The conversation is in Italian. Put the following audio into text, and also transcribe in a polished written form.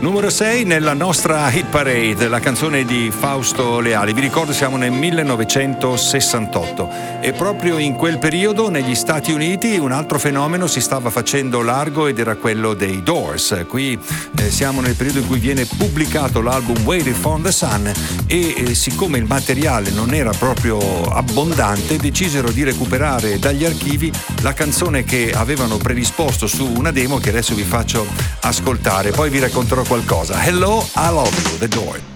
Numero 6 nella nostra hit parade, la canzone di Fausto Leali. Vi ricordo, siamo nel 1968 e proprio in quel periodo negli Stati Uniti un altro fenomeno si stava facendo largo ed era quello dei Doors. Qui siamo nel periodo in cui viene pubblicato l'album Waiting for the Sun e siccome il materiale non era proprio abbondante, decisero di recuperare dagli archivi la canzone che avevano predisposto su una demo che adesso vi faccio ascoltare, poi vi racconterò qualcosa. Hello, I Love You, The Doors.